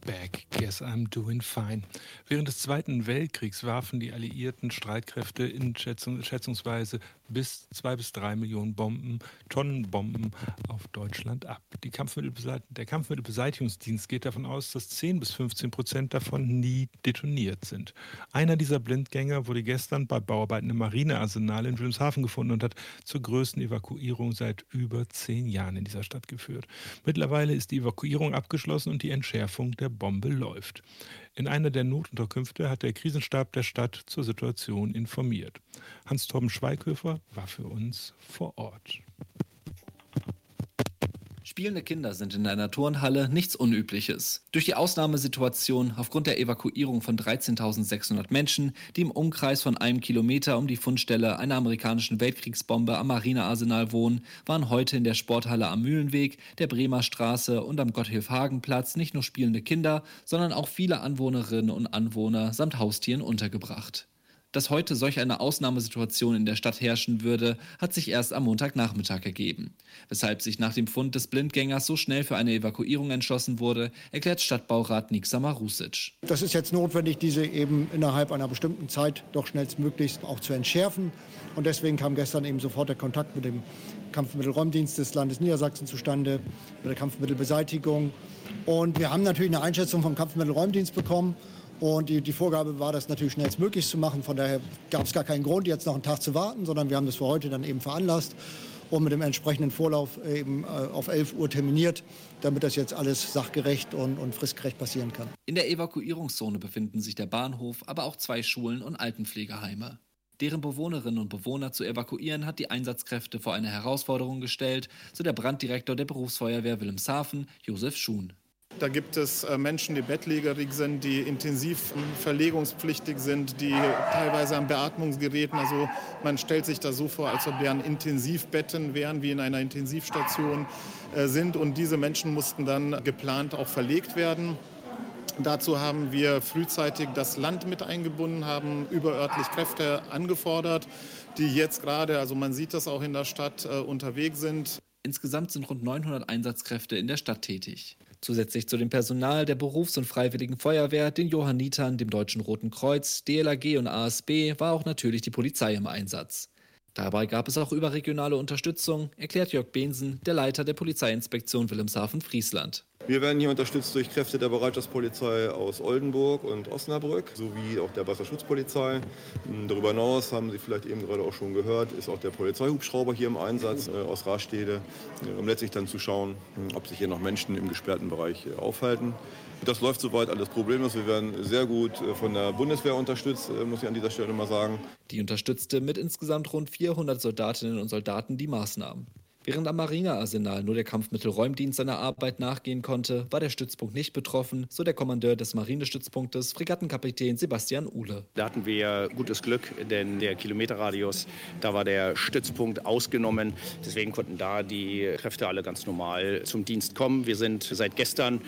back, guess I'm doing fine. Während des Zweiten Weltkriegs warfen die alliierten Streitkräfte in schätzungsweise bis 2 bis 3 Millionen Tonnen Bomben auf Deutschland ab. Der Kampfmittelbeseitigungsdienst geht davon aus, dass 10 bis 15% davon nie detoniert sind. Einer dieser Blindgänger wurde gestern bei Bauarbeiten im Marinearsenal in Wilhelmshaven gefunden und hat zur größten Evakuierung seit über 10 Jahren in dieser Stadt geführt. Mittlerweile ist die Evakuierung abgeschlossen und die Entschärfung der Bombe läuft. In einer der Notunterkünfte hat der Krisenstab der Stadt zur Situation informiert. Hans-Torben Schweighöfer war für uns vor Ort. Spielende Kinder sind in einer Turnhalle nichts Unübliches. Durch die Ausnahmesituation aufgrund der Evakuierung von 13.600 Menschen, die im Umkreis von 1 Kilometer um die Fundstelle einer amerikanischen Weltkriegsbombe am Marinearsenal wohnen, waren heute in der Sporthalle am Mühlenweg, der Bremer Straße und am Gotthilf-Hagen-Platz nicht nur spielende Kinder, sondern auch viele Anwohnerinnen und Anwohner samt Haustieren untergebracht. Dass heute solch eine Ausnahmesituation in der Stadt herrschen würde, hat sich erst am Montagnachmittag ergeben. Weshalb sich nach dem Fund des Blindgängers so schnell für eine Evakuierung entschlossen wurde, erklärt Stadtbaurat Niksa Marusic. Das ist jetzt notwendig, diese eben innerhalb einer bestimmten Zeit doch schnellstmöglichst auch zu entschärfen. Und deswegen kam gestern eben sofort der Kontakt mit dem Kampfmittelräumdienst des Landes Niedersachsen zustande, mit der Kampfmittelbeseitigung. Und wir haben natürlich eine Einschätzung vom Kampfmittelräumdienst bekommen. Und die Vorgabe war, das natürlich schnellstmöglich zu machen. Von daher gab es gar keinen Grund, jetzt noch einen Tag zu warten, sondern wir haben das für heute dann eben veranlasst und mit dem entsprechenden Vorlauf eben auf 11 Uhr terminiert, damit das jetzt alles sachgerecht und fristgerecht passieren kann. In der Evakuierungszone befinden sich der Bahnhof, aber auch 2 Schulen und Altenpflegeheime. Deren Bewohnerinnen und Bewohner zu evakuieren, hat die Einsatzkräfte vor eine Herausforderung gestellt, so der Branddirektor der Berufsfeuerwehr Wilhelmshaven, Josef Schuhn. Da gibt es Menschen, die bettlägerig sind, die intensiv verlegungspflichtig sind, die teilweise an Beatmungsgeräten, also man stellt sich das so vor, als ob deren Intensivbetten wären, wie in einer Intensivstation sind. Und diese Menschen mussten dann geplant auch verlegt werden. Dazu haben wir frühzeitig das Land mit eingebunden, haben überörtlich Kräfte angefordert, die jetzt gerade, also man sieht das auch in der Stadt, unterwegs sind. Insgesamt sind rund 900 Einsatzkräfte in der Stadt tätig. Zusätzlich zu dem Personal der Berufs- und Freiwilligen Feuerwehr, den Johannitern, dem Deutschen Roten Kreuz, DLRG und ASB war auch natürlich die Polizei im Einsatz. Dabei gab es auch überregionale Unterstützung, erklärt Jörg Behnsen, der Leiter der Polizeiinspektion Wilhelmshaven-Friesland. Wir werden hier unterstützt durch Kräfte der Bereitschaftspolizei aus Oldenburg und Osnabrück sowie auch der Wasserschutzpolizei. Darüber hinaus, haben Sie vielleicht eben gerade auch schon gehört, ist auch der Polizeihubschrauber hier im Einsatz aus Rastede, um letztlich dann zu schauen, ob sich hier noch Menschen im gesperrten Bereich aufhalten. Das läuft soweit alles problemlos. Wir werden sehr gut von der Bundeswehr unterstützt, muss ich an dieser Stelle mal sagen. Die unterstützte mit insgesamt rund 400 Soldatinnen und Soldaten die Maßnahmen. Während am Marinearsenal nur der Kampfmittelräumdienst seiner Arbeit nachgehen konnte, war der Stützpunkt nicht betroffen, so der Kommandeur des Marinestützpunktes, Fregattenkapitän Sebastian Uhle. Da hatten wir gutes Glück, denn der Kilometerradius, da war der Stützpunkt ausgenommen. Deswegen konnten da die Kräfte alle ganz normal zum Dienst kommen. Wir sind seit gestern